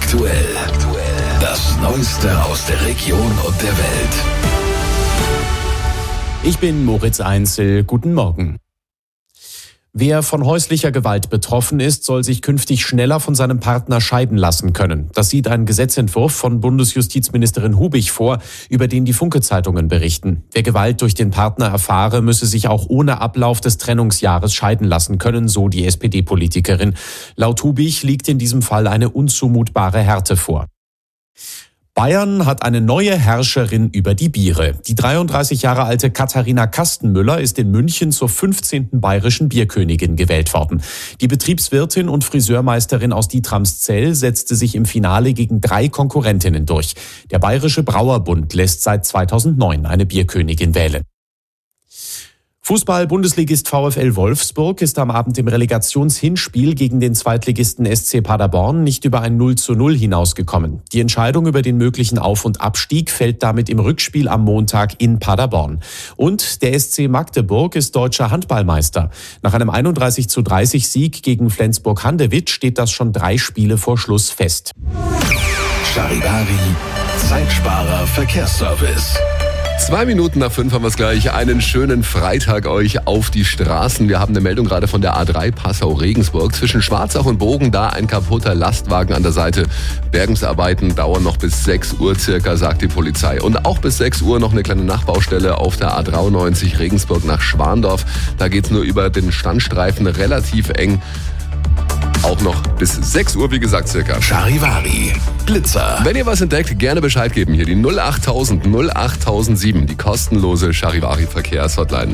aktuell. Das Neueste aus der Region und der Welt. Ich bin Moritz Einzel. Guten Morgen. Wer von häuslicher Gewalt betroffen ist, soll sich künftig schneller von seinem Partner scheiden lassen können. Das sieht ein Gesetzentwurf von Bundesjustizministerin Hubig vor, über den die Funke-Zeitungen berichten. Wer Gewalt durch den Partner erfahre, müsse sich auch ohne Ablauf des Trennungsjahres scheiden lassen können, so die SPD-Politikerin. Laut Hubig liegt in diesem Fall eine unzumutbare Härte vor. Bayern hat eine neue Herrscherin über die Biere. Die 33 Jahre alte Katharina Kastenmüller ist in München zur 15. bayerischen Bierkönigin gewählt worden. Die Betriebswirtin und Friseurmeisterin aus Dietramszell setzte sich im Finale gegen 3 Konkurrentinnen durch. Der Bayerische Brauerbund lässt seit 2009 eine Bierkönigin wählen. Fußball-Bundesligist VfL Wolfsburg ist am Abend im Relegationshinspiel gegen den Zweitligisten SC Paderborn nicht über ein 0:0 hinausgekommen. Die Entscheidung über den möglichen Auf- und Abstieg fällt damit im Rückspiel am Montag in Paderborn. Und der SC Magdeburg ist deutscher Handballmeister. Nach einem 31:30 Sieg gegen Flensburg-Handewitt steht das schon 3 Spiele vor Schluss fest. Charivari, Zeitsparer Verkehrsservice. 2 Minuten nach 5 haben wir es gleich. Einen schönen Freitag euch auf die Straßen. Wir haben eine Meldung gerade von der A3 Passau-Regensburg. Zwischen Schwarzach und Bogen da ein kaputter Lastwagen an der Seite. Bergungsarbeiten dauern noch bis 6 Uhr circa, sagt die Polizei. Und auch bis 6 Uhr noch eine kleine Nachbaustelle auf der A93 Regensburg nach Schwandorf. Da geht's nur über den Standstreifen relativ eng. Auch noch bis 6 Uhr, wie gesagt, circa. Charivari, Blitzer. Wenn ihr was entdeckt, gerne Bescheid geben. Hier die 08000 08007, die kostenlose Charivari-Verkehrshotline.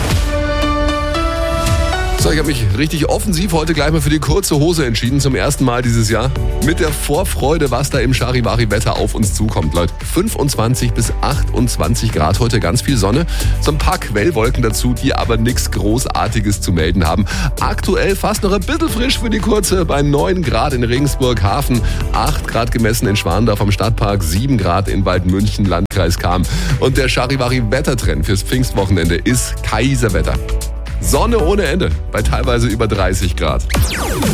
So, ich habe mich richtig offensiv heute gleich mal für die kurze Hose entschieden, zum ersten Mal dieses Jahr. Mit der Vorfreude, was da im Charivari-Wetter auf uns zukommt, Leute. 25 bis 28 Grad, heute ganz viel Sonne. So ein paar Quellwolken dazu, die aber nichts Großartiges zu melden haben. Aktuell fast noch ein bisschen frisch für die kurze, bei 9 Grad in Regensburg, Hafen, 8 Grad gemessen in Schwandorf am Stadtpark, 7 Grad in Waldmünchen, Landkreis Cham. Und der Charivari-Wettertrend fürs Pfingstwochenende ist Kaiserwetter. Sonne ohne Ende, bei teilweise über 30 Grad.